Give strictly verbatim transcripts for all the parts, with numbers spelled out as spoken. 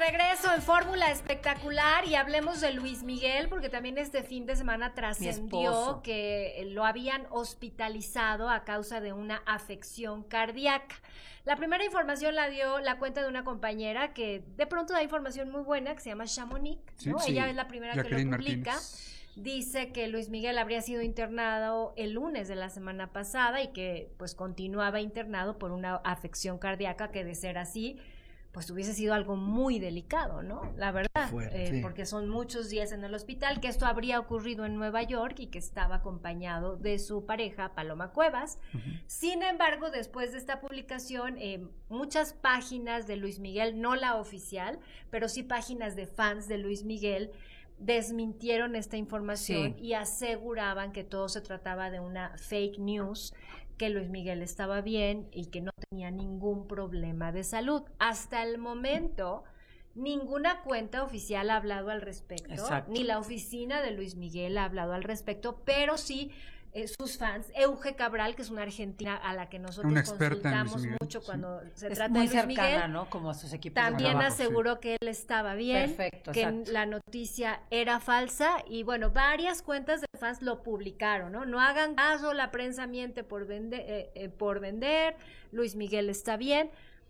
regreso en Fórmula Espectacular y hablemos de Luis Miguel, porque también este fin de semana trascendió que lo habían hospitalizado a causa de una afección cardíaca. La primera información la dio la cuenta de una compañera que de pronto da información muy buena, que se llama Chamonix, ¿no? Sí, Ella sí. es la primera Jacqueline que lo publica. Martínez. Dice que Luis Miguel habría sido internado el lunes de la semana pasada y que pues continuaba internado por una afección cardíaca que, de ser así, pues hubiese sido algo muy delicado, ¿no? La verdad, eh, porque son muchos días en el hospital, que esto habría ocurrido en Nueva York y que estaba acompañado de su pareja, Paloma Cuevas. Uh-huh. Sin embargo, después de esta publicación, eh, muchas páginas de Luis Miguel, no la oficial, pero sí páginas de fans de Luis Miguel, desmintieron esta información sí. y aseguraban que todo se trataba de una fake news, que Luis Miguel estaba bien y que no tenía ningún problema de salud. Hasta el momento, ninguna cuenta oficial ha hablado al respecto, Exacto. ni la oficina de Luis Miguel ha hablado al respecto, pero sí eh, sus fans. Euge Cabral, que es una argentina a la que nosotros consultamos mucho sí. cuando se es trata muy de Luis cercana, Miguel, ¿no? Como a sus equipos también de aseguró sí. que él estaba bien, Perfecto, que exacto. la noticia era falsa, y bueno, varias cuentas de fans lo publicaron, ¿no? No hagan caso, la prensa miente por vender, eh, eh, por vender, Luis Miguel está bien.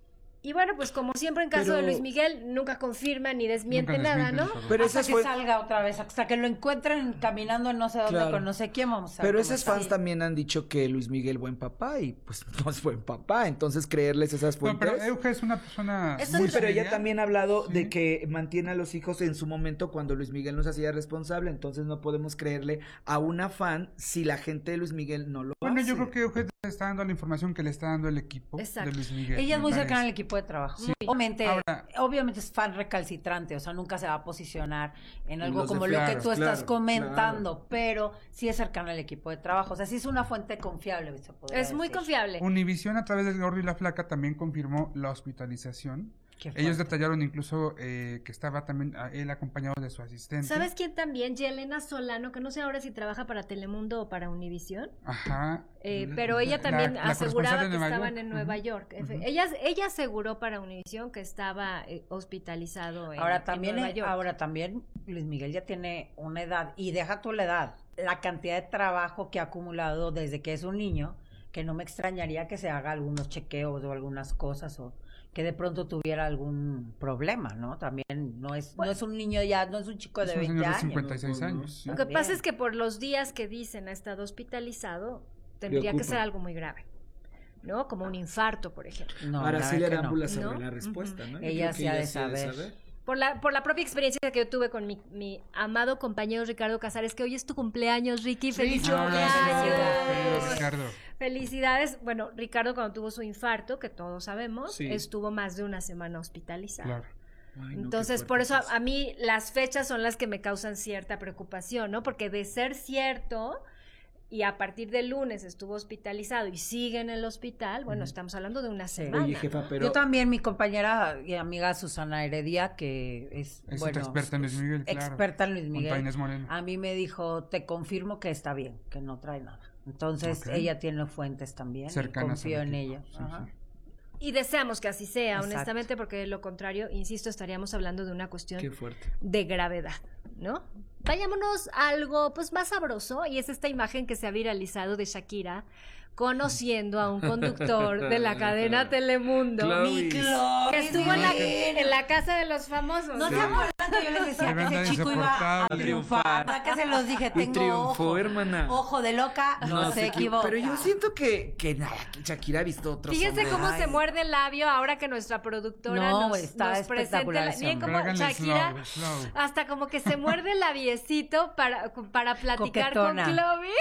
Y bueno, pues como siempre en caso pero, de Luis Miguel, nunca confirma ni desmiente nada, ¿no? Pero hasta que fue... salga otra vez, hasta que lo encuentren caminando en no sé dónde, claro. con no sé quién, vamos a ver. Pero esos fans sí. también han dicho que Luis Miguel buen papá, y pues no es buen papá, entonces creerles esas fuentes. No, pero Euge es una persona sí, muy pero ella también ha hablado sí. de que mantiene a los hijos en su momento cuando Luis Miguel no se hacía responsable, entonces no podemos creerle a una fan si la gente de Luis Miguel no lo bueno, hace. Bueno, yo creo que Euge está dando la información que le está dando el equipo Exacto. de Luis Miguel. Ella es muy cercana al equipo de trabajo. Sí. Obviamente, Ahora, obviamente es fan recalcitrante, o sea, nunca se va a posicionar en algo en como de, lo claro, que tú claro, estás comentando, claro. pero sí es cercana al equipo de trabajo, o sea, sí es una fuente confiable, se podría Es decir. muy confiable. Univisión, a través del Gordo y la Flaca, también confirmó la hospitalización. Ellos detallaron incluso eh, que estaba también él acompañado de su asistente. ¿Sabes quién también? Yelena Solano, que no sé ahora si trabaja para Telemundo o para Univisión. Ajá. Eh, pero ella también la, la aseguraba que estaban York. en Nueva uh-huh. York. Uh-huh. Ella, ella aseguró para Univisión que estaba eh, hospitalizado en, ahora también, en Nueva York. Ahora también Luis Miguel ya tiene una edad, y deja tú la edad, la cantidad de trabajo que ha acumulado desde que es un niño, que no me extrañaría que se haga algunos chequeos o algunas cosas, o que de pronto tuviera algún problema, ¿no? También no es pues, no es un niño ya, no es un chico de veinte años. de cincuenta y seis años. Sí. Lo que pasa es que por los días que dicen ha estado hospitalizado, tendría que ser algo muy grave, ¿no? Como un infarto, por ejemplo. No, Araceli Arámbula no. sabe ¿no? la respuesta, ¿no? Ella sí ha de saber. saber. Por la, por la propia experiencia que yo tuve con mi, mi amado compañero Ricardo Casares, que hoy es tu cumpleaños, Ricky. ¡Feliz no, cumpleaños! Felicidades, Ricardo. Felicidades. Bueno, Ricardo, cuando tuvo su infarto, que todos sabemos, sí. estuvo más de una semana hospitalizado. Claro. Ay, no, entonces, por eso a, a mí las fechas son las que me causan cierta preocupación, ¿no? Porque de ser cierto, y a partir del lunes estuvo hospitalizado y sigue en el hospital, bueno, estamos hablando de una semana. Oye, jefa, pero... Yo también, mi compañera y amiga Susana Heredia, que es, es bueno, experta en Luis Miguel, claro. Experta en Luis Miguel. Moreno. A mí me dijo, te confirmo que está bien, que no trae nada. Entonces, okay. ella tiene fuentes también, cercanas, confío en ella. Sí, Ajá. Sí. Y deseamos que así sea, Exacto. honestamente, porque de lo contrario, insisto, estaríamos hablando de una cuestión Qué fuerte. de gravedad, ¿no? Vayámonos a algo pues más sabroso, y es esta imagen que se ha viralizado de Shakira conociendo a un conductor de la cadena Telemundo, Clovis. Mi Clovis, que estuvo en la, en la casa de los famosos. No se acuerdan que yo les decía que ese chico iba a triunfar. Hasta que se los dije, tengo y triunfó, ojo, hermana. Ojo de loca, no, no se equivoca. Pero yo siento que, que nada, Shakira ha visto otros Fíjense hombres. cómo Ay. se muerde el labio ahora que nuestra productora no, nos, está nos presente la, bien como Shakira, slow, slow. hasta como que se muerde el labiecito para, para platicar Coquetona. Con Clovis.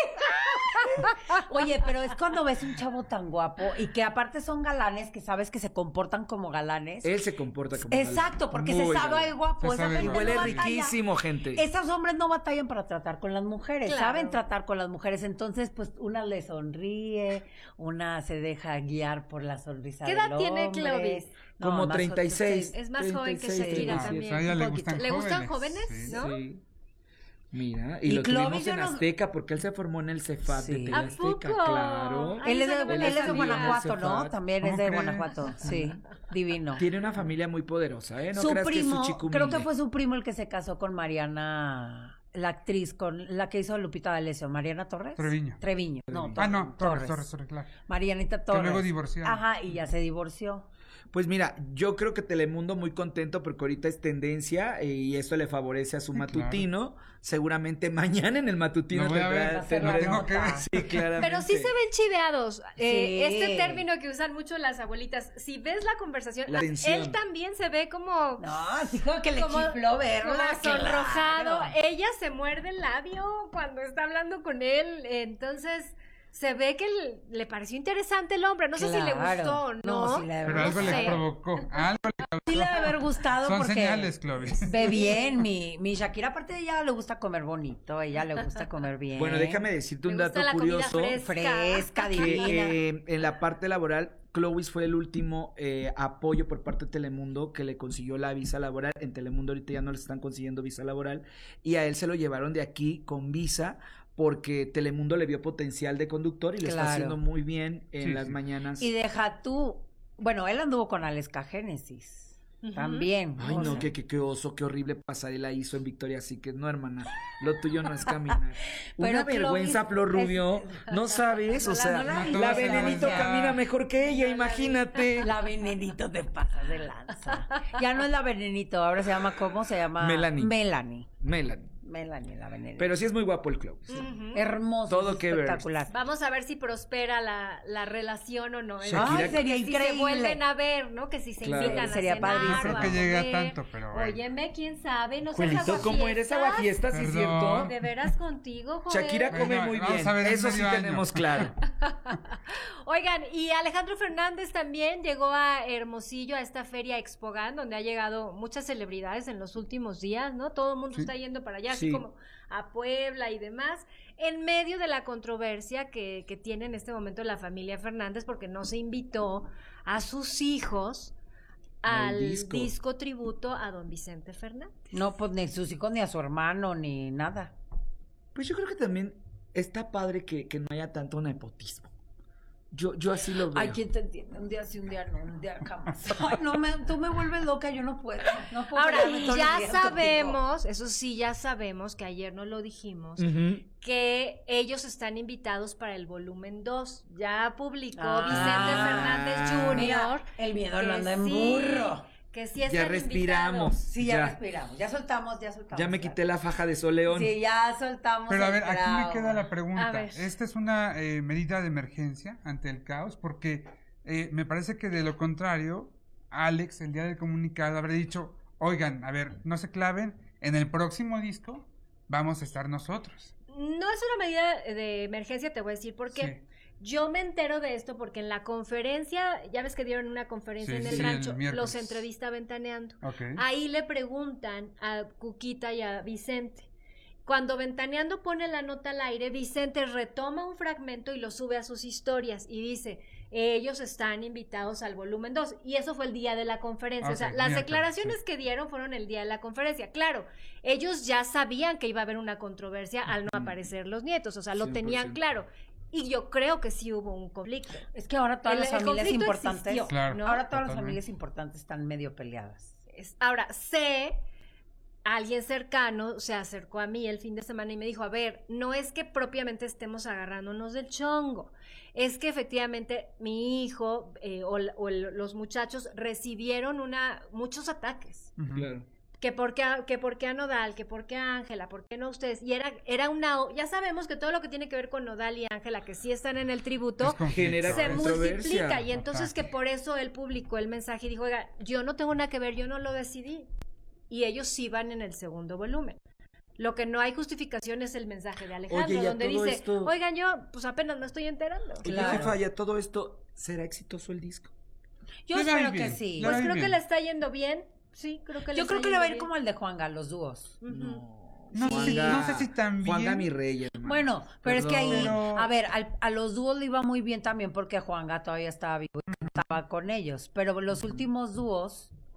Oye, pero es cuando ves un chavo tan guapo y que aparte son galanes, que sabes que se comportan como galanes. Él se comporta como Exacto, galán. porque Muy se sabe el guapo. Se Esa sabe gente y huele no riquísimo, gente. Esos hombres no batallan para tratar con las mujeres, claro. saben tratar con las mujeres. Entonces, pues, una le sonríe, una se deja guiar por la sonrisa ¿Qué edad del tiene hombre. Clovis? No, como treinta y seis. Es más joven que Shakira sí, también. Sí, a ella le gustan ¿Le gustan jóvenes? jóvenes? Sí. ¿No? Sí. Mira, y, Y lo Clovis tuvimos yo en no- Azteca, porque él se formó en el Cefat Sí. de TV ¿A Azteca, poco? claro. Ay, Él es de, eso no me él lo es de sabía. Guanajuato, ¿no? Cefat. También es ¿Cómo de crees? Guanajuato, sí, divino. Tiene una familia muy poderosa, ¿eh? No su creas primo, que es su chico creo que humilde. fue su primo el que se casó con Mariana, la actriz, con la que hizo Lupita D'Alessio, Mariana Torres. Treviño. Treviño, no, Treviño. Ah, no, Torres, Torres, Torres, claro. Marianita Torres. luego divorciaron. Ajá, y ya se divorció. Pues mira, yo creo que Telemundo muy contento porque ahorita es tendencia eh, y eso le favorece a su Sí, matutino. Seguramente mañana en el matutino Lo voy a ver, tendrá- va a ser tendrá- la tengo que ver. nota. Sí, claramente. Pero sí se ven chiveados. Eh, Sí. Este término que usan mucho las abuelitas. Si ves la conversación, La ah, tensión. él también se ve como... No, así como que le como, chifló verla. como sonrojado. claro. Ella se muerde el labio cuando está hablando con él. Entonces, se ve que le, le pareció interesante el hombre. No sé si le Claro. gustó o no. No, sí le debe Pero haber algo no le sé. provocó. Algo le causó. Sí le debe haber gustado Son porque señales, Clovis. ve bien. Mi, mi Shakira, aparte de ella, le gusta comer bonito. A ella le gusta comer bien. Bueno, déjame decirte un Me gusta dato la comida curioso. fresca. Fresca, Que divina. eh, en la parte laboral, Clovis fue el último eh, apoyo por parte de Telemundo que le consiguió la visa laboral. En Telemundo ahorita ya no le están consiguiendo visa laboral. Y a él se lo llevaron de aquí con visa porque Telemundo le vio potencial de conductor y lo está Claro. haciendo muy bien en Sí, las sí. mañanas. Y deja tú. Bueno, él anduvo con Aleska Génesis. Ujú. También. Ay, o no, sea. qué, qué, qué oso, qué horrible pasarela hizo en Victoria Secret. No, hermana, lo tuyo no es caminar. Una Pero vergüenza, Clovis Flor es- Rubio. No sabes, o No la- sea, no la vi. la No, todos Venenito se la camina ven. mejor que ella, No la vi. imagínate. La Venenito te pasas de lanza. Ya no es la Venenito, ahora se llama, ¿cómo se llama? Melanie. Melanie. Melanie. Melanie, la Venenito. Pero sí es muy guapo el Clovis. ¿eh? Ujú. Hermoso, Todo que ver. espectacular. Vamos a ver si prospera la, la relación o no. Es Shakira- decir, Ay, sería si increíble. se vuelven a ver, ¿no? Que si se Claro. invitan a Sería cenar, padrísimo. No creo o a que llegue a comer. tanto, pero bueno. Óyeme, quién sabe, no seas Juelito, ¿cómo eres aguafiestas. aguafiestas, sí es Perdón. cierto? De veras contigo, joven. Shakira come Bueno, muy vamos bien, a ver en eso sí medio año. tenemos claro. Oigan, y Alejandro Fernández también llegó a Hermosillo, a esta feria Expogan, donde ha llegado muchas celebridades en los últimos días, ¿no? Todo el mundo Sí. está yendo para allá, así Sí. como a Puebla y demás, en medio de la controversia que, que tiene en este momento la familia Fernández, porque no se invitó a sus hijos Al al disco. disco. tributo a don Vicente Fernández. No, pues ni sus hijos, ni a su hermano, ni nada. Pues yo creo que también está padre que, que no haya tanto nepotismo. Yo, yo así lo veo. Ay, ¿quién te entiende? Un día sí, un día no, un día jamás. Ay, no, me, tú me vuelves loca, yo no puedo. No puedo Ahora, quedarme todos los ya días contigo. sabemos, eso sí, ya sabemos, que ayer no lo dijimos, Ujú. que ellos están invitados para el volumen dos. Ya publicó Ah, Vicente Fernández junior Mira, el miedo que no anda en sí, burro. que sí Ya están respiramos. invitados. Sí, ya, Ya. respiramos, ya soltamos, ya soltamos. Ya me quité la faja de Soleón. Sí, ya soltamos. Pero a el ver, aquí me trago. queda la A pregunta. ver. Esta es una eh, medida de emergencia ante el caos, porque eh, me parece que de lo contrario, Alex, el día del comunicado, habrá dicho, oigan, a ver, no se claven, en el próximo disco vamos a estar nosotros. No es una medida de emergencia, te voy a decir por qué. Sí. Yo me entero de esto porque en la conferencia, ya ves que dieron una conferencia Sí, en el sí, el rancho, miércoles. los entrevista Ventaneando. Ok. Ahí le preguntan a Cuquita y a Vicente. Cuando Ventaneando pone la nota al aire, Vicente retoma un fragmento y lo sube a sus historias y dice, ellos están invitados al volumen dos. Y eso fue el día de la conferencia. O sea, Ok, las miércoles, declaraciones sí. que dieron fueron el día de la conferencia. Claro, ellos ya sabían que iba a haber una controversia al no aparecer los nietos. O sea, lo cien por tenían ciento. claro. Y yo creo que sí hubo un conflicto. Es que ahora todas El- las el familias conflicto importantes. existió, Claro. ¿no? Ahora todas las Totalmente. familias importantes están medio peleadas. Es- Ahora, sé, alguien cercano se acercó a mí el fin de semana y me dijo, a ver, no es que propiamente estemos agarrándonos del chongo, es que efectivamente mi hijo eh, o, o el- los muchachos recibieron una muchos ataques. Ujú. Claro. Que por qué a, que por qué a Nodal, que por qué a Ángela, por qué no ustedes. Y era, era una... Ya sabemos que todo lo que tiene que ver con Nodal y Ángela, que sí están en el tributo, Es conflicto. Genera se controversia. multiplica. Y entonces que Ataque. por eso él publicó el mensaje y dijo, oiga, yo no tengo nada que ver, yo no lo decidí. Y ellos sí van en el segundo volumen. Lo que no hay justificación es el mensaje de Alejandro, Oye, y a donde todo dice, esto- oigan, yo pues apenas me estoy enterando. Oye, Claro. jefa, ya todo esto, ¿será exitoso el disco? Yo Le va a ir espero que bien, sí. le va a Pues ir creo bien. que le está yendo bien. Sí, creo que le Yo está creo que le va a ir yendo como el de Juanga, los dúos. bien. Ujú. No. No, Juanga- no sé si tan bien. Juanga mi rey, hermano. Bueno, pero es que ahí, Pero- a ver, al- a los dúos le iba muy bien también porque Juanga todavía estaba vivo y estaba con ellos. Pero los últimos dúos,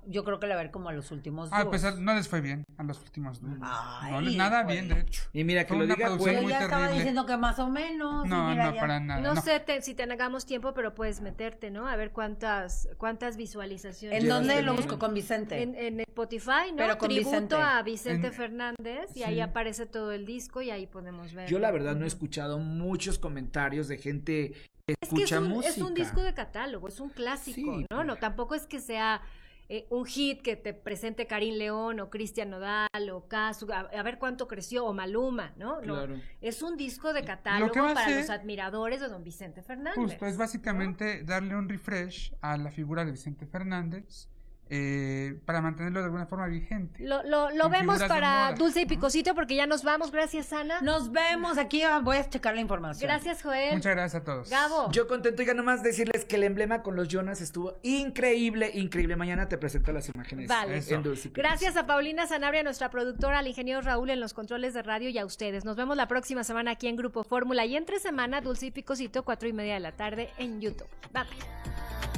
yo creo que le va a ver como a los últimos Ah, dos. pues no les fue bien a los últimos dos. Ay, no les nada güey. bien, de hecho. Y mira, que Fue lo una diga, producción Yo güey. muy ya estaba terrible. diciendo que más o menos. y No, mira, no, ya. para nada. No, no. sé te- si tengamos tiempo, pero puedes meterte, ¿no? A ver cuántas cuántas visualizaciones. ¿En dónde Llevaste lo bien. busco? Con Vicente. En, en Spotify, ¿no? Pero con Tributo Vicente. a Vicente En- Fernández y sí. ahí aparece todo el disco y ahí podemos ver. Yo la verdad no he Ujú. escuchado muchos comentarios de gente que Es que es escucha un, música. es un disco de catálogo, es un clásico, Sí, ¿no? No, tampoco es que sea eh, un hit que te presente Karim León o Cristian Nodal o Casu, a, a ver cuánto creció, o Maluma, ¿no? No, Claro. es un disco de catálogo que va a para ser- los admiradores de don Vicente Fernández. Justo, es básicamente darle un refresh a la figura de Vicente Fernández eh, para mantenerlo de alguna forma vigente. Lo, lo, lo Con vemos figuras de para moda, Dulce y ¿no? Picosito porque ya nos vamos. Gracias, Ana. Nos vemos. Aquí ah, voy a checar la información. Gracias, Joel. Muchas gracias a todos. Gabo. Yo contento, y nomás decirles que el emblema con los Jonas estuvo increíble, increíble. Mañana te presento las imágenes. Vale. en Dulce y Picosito. Gracias a Paulina Sanabria, nuestra productora, al ingeniero Raúl en los controles de radio y a ustedes. Nos vemos la próxima semana aquí en Grupo Fórmula y entre semana Dulce y Picosito, cuatro y media de la tarde en YouTube. Bye bye.